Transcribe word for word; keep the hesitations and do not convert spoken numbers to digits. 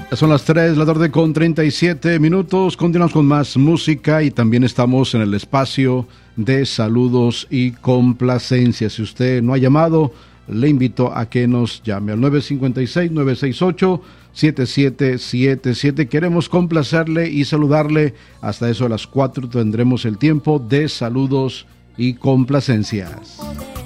Son las tres de la tarde con treinta y siete minutos. Continuamos con más música y también estamos en el espacio de saludos y complacencias. Si usted no ha llamado, le invito a que nos llame al nueve cinco seis, nueve seis ocho, siete siete siete siete. Queremos complacerle y saludarle. Hasta eso a las cuatro tendremos el tiempo de saludos y complacencias.